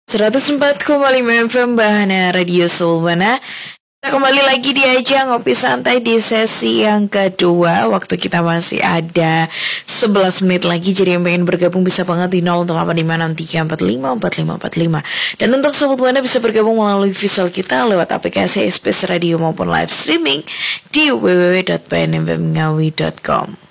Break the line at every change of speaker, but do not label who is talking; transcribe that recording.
104,5 FM Bahana Radio Sulwana. Kita kembali lagi di Ajang Ngopi Santai di sesi yang kedua. Waktu kita masih ada 11 menit lagi. Jadi yang pengen bergabung bisa banget di 085634545545. Dan untuk Sobat Buana bisa bergabung melalui visual kita lewat aplikasi SBS Radio maupun live streaming di www.pnmbngawi.com.